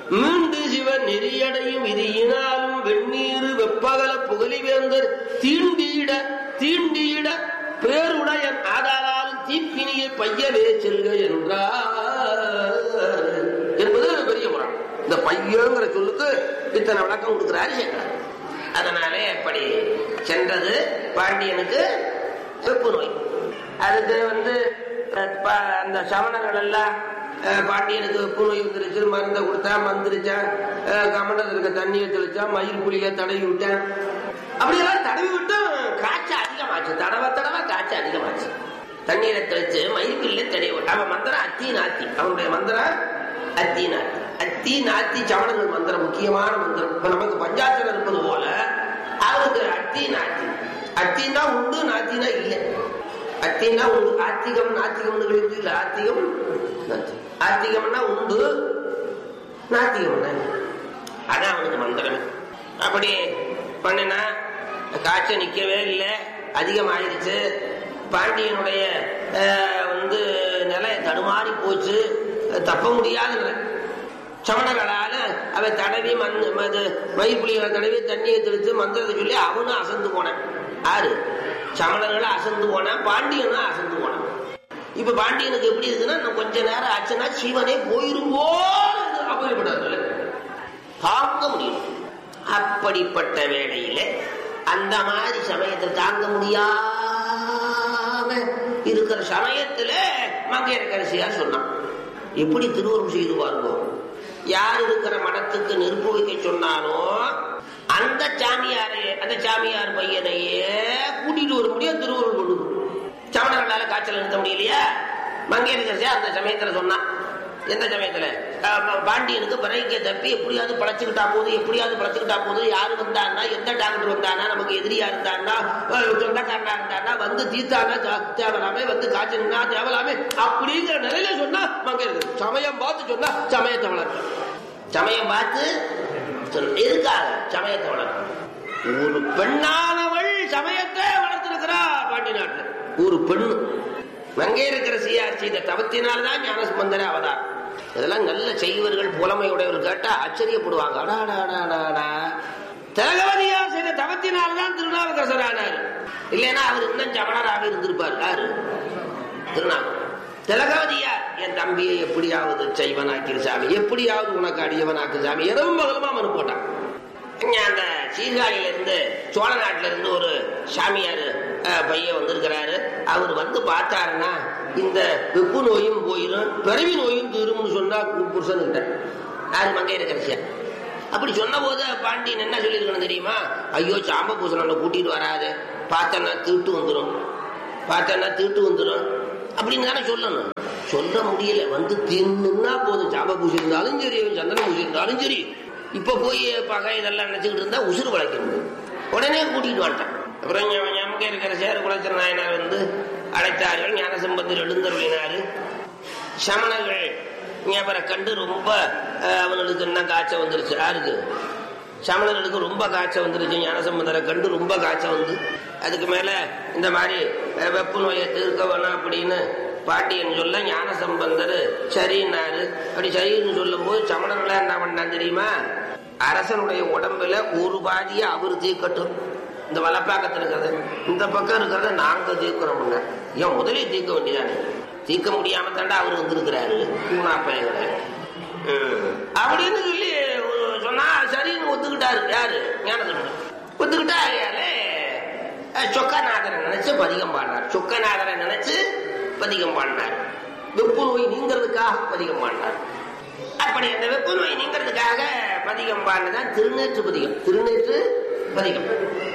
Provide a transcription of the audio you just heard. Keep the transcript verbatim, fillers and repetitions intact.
மீண்டு சிவ நெறியடையும் விதியினாலும் வெந்நீர் வெப்பகல புகழிவேந்தர் தீண்டியிட தீண்டியிட பேருடைய ஆதாராலும் தீப்பினியை பையவே செல்க என்றார் என்பது பெரிய முறை. இந்த பையங்கிற சொல்லுக்கு இத்தனை விளக்கம் கொடுக்கிறாரு சேக்கரார். அதனாலே அப்படி சென்றது பாண்டியனுக்கு வெப்பு நோய். அதுக்கு வந்து அந்த சமணர்கள் எல்லாம் பாண்டியனுக்கு வெப்பு நோய் வந்துருச்சு, மருந்தை கொடுத்தா மந்திரிச்சான், கமண்டத்தில் இருக்க தண்ணியை தெளிச்சா, மயில் புலியை தடவி விட்டான். அப்படியெல்லாம் தடவி விட்டு காய்ச்சல் அதிகமாச்சு. தடவை தடவை காய்ச்சல் அதிகமாச்சு. தண்ணீரை தெளிச்சு மயில் புலியை தடவி விட்டான். அவன் மந்திரம் அத்தி நாத்தி, அவனுடைய மந்திரம் அத்தி நாத்தி. அத்தி நாத்தி சமணர்கள் மந்திரம் முக்கியமான மந்திரம். இப்ப நமக்கு பஞ்சாட்சரம் இருப்பது போல அவருக்கு அத்தி நாத்தி. அத்தின்னா உண்டு, நாத்தினா இல்லை. அத்தின்னா உண்டு. ஆத்திகம் நாத்திகம்னு இல்லை. ஆத்திகம் ஆத்திகம்னா உண்டு, நாத்திகம்னா அதான் அவனுக்கு மந்திரம். அப்படி பண்ணினா காய்ச்சல் நிக்கவே இல்லை, அதிகமாயிருச்சு. பாண்டியனுடைய வந்து நிலை தடுமாறி போச்சு, தப்ப முடியாத நிலை. சமணர்களால அவன் தடவி மண் மயில் புலிகளை தடவி தண்ணியை தெளித்து மந்திரத்தை சொல்லி அவனும் அசந்து போனான். ஆறு சமணர்களும் அசந்து போனான், பாண்டியனும் அசந்து போனான். இப்ப பாண்டியனுக்கு எப்படி இருக்குன்னா கொஞ்ச நேரம் ஆச்சுன்னா சிவனே போயிரும்போ அப்படிப்பட்ட தாங்க முடியும். அப்படிப்பட்ட வேளையில அந்த மாதிரி சமயத்தை தாங்க முடியாம இருக்கிற சமயத்துல மங்கையர்க்கரசியார் சொன்னான், எப்படி திருவுருள் செய்து பாருங்க. யார் இருக்கிற மடத்துக்கு நெருப்பு வைக்க சொன்னானோ அந்த சாமியாரே அந்த சாமியார் பையனையே கூட்டிட்டு வர முடியும் திருவுருள் கொண்டு. சமணர்களால காய்ச்சல் நிறுத்த முடியலையா? மங்கையர்க்கரசியார் அந்த சமயத்துல சொன்னான். எந்த சமயத்துல பாண்டியனுக்கு பிறக்க தப்பி எப்படியாவது பழச்சுக்கிட்டா போது எப்படியாவது பழச்சுக்கிட்டா போது யாரு வந்தான்னா, எந்த டாக்டர் வந்தானா, நமக்கு எதிரியா இருந்தான்னா, சொந்தக்காரனா இருந்தானா, வந்து தீர்த்தானா தேவலாமே, வந்து காய்ச்சல்னா தேவலாமே அப்படிங்கிற நிலையில சொன்னா மங்கையர்க்கரசி சமயம் பார்த்து சொன்னா சமயத்தை வளர்க்க. சமயம் பார்த்து எதுக்காக சமயத்தை வளர்க்க? ஒரு பெண்ணானவள் சமயத்தை வளர்த்திருக்கிறா பாண்டி நாட்டுல. ஒரு பெண்ணு மங்கையர்க்கரசியார் செய்த தவத்தினால்தான் ஞானசம்பந்தர் அவதார். இதெல்லாம் நல்ல செய்வர்கள் புலமையுடையவர் கேட்டா ஆச்சரியப்படுவாங்க. திலகவதியார் செய்த தவத்தினால்தான் திருநாவுக்கரசர் ஆனார். இல்லைன்னா அவர் இன்னும் சமணராக இருந்திருப்பார். யாரு? திருநாவுக்கரசர். திலகவதியார் என் தம்பியை எப்படியாவது செய்வனாக்கிற சாமி, எப்படியாவது உனக்கு அடியவனாக்கு சாமி, இரவும் பகலுமா மனு போட்டான். அந்த சீர்காழியில இருந்து சோழ நாட்டில இருந்து ஒரு சாமியாரு பையன் வந்திருக்கிறாரு. அவர் வந்து பார்த்தாருன்னா இந்த வெப்பு நோயும் போயிடும், பிறவி நோயும் தீரும்னு சொன்னா புருஷன்கிட்ட. யாரு? மங்கையர்க்கரசியார். அப்படி சொன்ன போது பாண்டியன் என்ன சொல்லியிருக்கணும் தெரியுமா? ஐயோ சாம்ப பூசணம் கூட்டிட்டு வராது, பார்த்தன்னா தீட்டு வந்துடும், பார்த்தன்னா தீட்டு வந்துடும் அப்படின்னு தானே சொல்லணும். சொல்ல முடியல. வந்து தின்னுன்னா போதும், சாம்ப பூசி இருந்தாலும் சரி, சந்தன பூசி இருந்தாலும் சரி, இப்ப போய் பகை இதெல்லாம் நினைச்சுக்கிட்டு இருந்தா உசுறு வளைக்கணும். உடனே கூட்டிட்டு வந்துட்டான். அப்புறம் மங்கையர்க்கரசியார் குலச்சிர நாயனார் வந்து அழைத்தார்கள். ஞானசம்பந்தர் எழுந்தருளினாரு. சமணர்கள் ஞாபகம் கண்டு ரொம்ப அவனுக்கு என்ன காய்ச்சல் வந்துருச்சு. யாருக்கு? சமணர்களுக்கு ரொம்ப காய்ச்சல் வந்துருச்சு. ஞானசம்பந்தரை கண்டு ரொம்ப காய்ச்சல் வந்து அதுக்கு மேல இந்த மாதிரி வெப்பு நோயை தீர்க்க வேணாம் அப்படின்னு பாண்டியன் சொல்ல ஞானசம்பந்தர் சரின்னாரு. அப்படி சரின்னு சொல்லும் போது சமணர்களா என்ன பண்ணான் தெரியுமா? அரசனுடைய உடம்புல ஒரு பாதியை அவர் தீர்க்கட்டும், இந்த வலப்பாக்கத்தில் இருக்கிறது இந்த பக்கம் இருக்கிறத நாங்க தீர்க்கிறோம். ஏன் முதலே தீர்க்க வேண்டியதானே? தீர்க்க முடியாம தாண்டா அவர் வந்திருக்கிறாரு பூனா பயங்கர அப்படின்னு சொல்லி சொன்னா சரின்னு ஒத்துக்கிட்டாரு. யாரு? ஞானசம்பந்தர் ஒத்துக்கிட்டா. சொக்கநாதரை நினைச்சு பதிகம் பாடினார். சொக்கநாதரை நினைச்சு பதிகம் பாடினார். வெப்பு நோய் நீங்கிறதுக்காக பதிகம் பாடினார். அப்படி அந்த வெப்பு நோய் நீங்கிறதுக்காக பதிகம் பாடினதான் திருநேற்று பதிகம். திருநேற்று பதிகம்